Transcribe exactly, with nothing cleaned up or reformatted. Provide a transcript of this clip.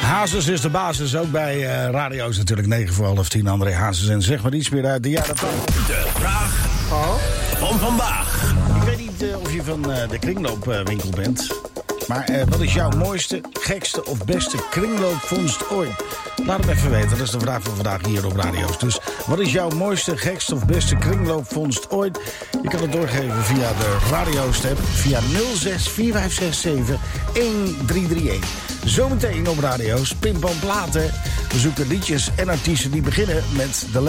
Hazes is de basis, ook bij uh, radio's natuurlijk negen voor half tien. André Hazes en zeg maar iets meer uit de jaren tachtig. De vraag oh. van vandaag. Ik weet niet uh, of je van uh, de kringloopwinkel uh, bent. Maar uh, wat is jouw mooiste, gekste of beste kringloopvondst ooit? Laat het even weten, dat is de vraag van vandaag hier op radio's. Dus wat is jouw mooiste, gekste of beste kringloopvondst ooit? Je kan het doorgeven via de radio's-app via nul zes vier vijf zes zeven een drie drie een. Zometeen op radio's, Pimpam Platen. We zoeken liedjes en artiesten die beginnen met de